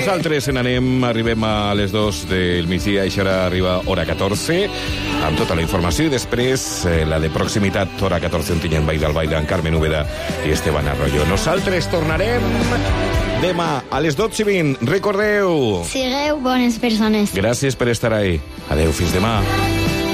Nosaltres arribem a les 2 del migdia i ara arriba hora 14 amb tota la informació i després la de proximitat, hora 14 on tinguem Vall d'Albaida amb Carmen Úbeda i Esteban Arroyo. Nosaltres tornarem demà a les 12:20. Recordeu, sigueu bones persones. gràcies per estar ahí. Adeu, fins demà.